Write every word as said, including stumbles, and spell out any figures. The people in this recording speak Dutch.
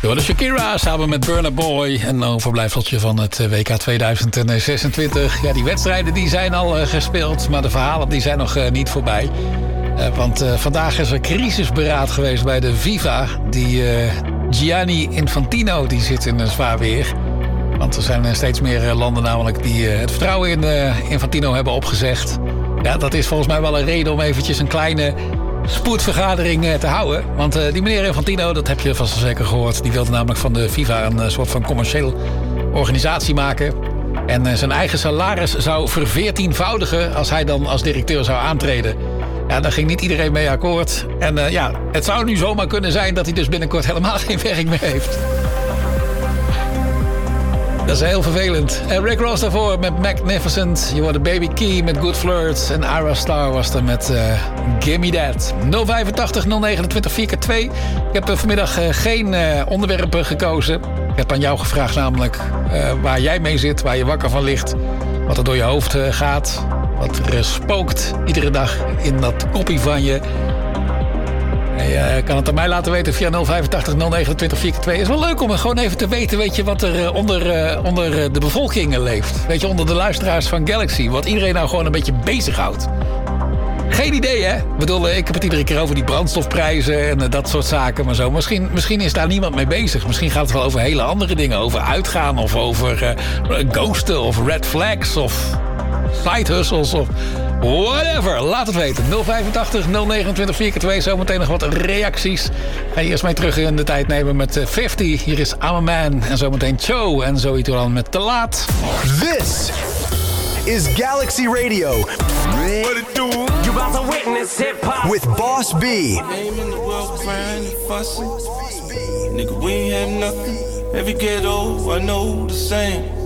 Door de Shakira samen met Burna Boy. Een overblijfseltje van het W K tweeduizend zesentwintig. Ja, die wedstrijden die zijn al uh, gespeeld, maar de verhalen die zijn nog uh, niet voorbij. Uh, want uh, vandaag is er crisisberaad geweest bij de FIFA. Die uh, Gianni Infantino die zit in een zwaar weer. Want er zijn uh, steeds meer uh, landen namelijk die uh, het vertrouwen in uh, Infantino hebben opgezegd. Ja, dat is volgens mij wel een reden om eventjes een kleine spoedvergadering uh, te houden. Want uh, die meneer Infantino, dat heb je vast wel zeker gehoord, die wilde namelijk van de FIFA een uh, soort van commerciële organisatie maken. En uh, zijn eigen salaris zou verveertienvoudigen als hij dan als directeur zou aantreden. Ja, daar ging niet iedereen mee akkoord. En uh, ja, het zou nu zomaar kunnen zijn dat hij dus binnenkort helemaal geen werk meer heeft. Dat is heel vervelend. En Rick Ross daarvoor met Magnificent. Je hoorde Baby Key met Good Flirt. En Ira Star was er met uh, Gimme That. nul vijfentachtig nul negenentwintig vier keer twee. Ik heb uh, vanmiddag uh, geen uh, onderwerpen gekozen. Ik heb aan jou gevraagd namelijk uh, waar jij mee zit, waar je wakker van ligt. Wat er door je hoofd uh, gaat. Wat er uh, spookt iedere dag in dat koppie van je. Je kan het aan mij laten weten via nul vijfentachtig nul negenentwintig vier keer twee. Het is wel leuk om gewoon even te weten, weet je, wat er onder, onder de bevolking leeft. Weet je, onder de luisteraars van Galaxy. Wat iedereen nou gewoon een beetje bezighoudt. Geen idee, hè? Ik bedoel, ik heb het iedere keer over die brandstofprijzen en dat soort zaken. Maar zo, misschien, misschien is daar niemand mee bezig. Misschien gaat het wel over hele andere dingen. Over uitgaan of over uh, ghosten of red flags of side hustles of whatever. Laat het weten. nul vijfentachtig nul negenentwintig vier keer twee. Zometeen nog wat reacties. Ga je eerst mee terug in de tijd nemen met vijftig. Hier is I'm a Man. En zometeen Cho. En zoiets dan met Te Laat. This is Galaxy Radio. What it do? You about to witness hip-hop. With Boss B. Name in the world crying and fussing. Nigga, we ain't have nothing. Every ghetto, I know the same.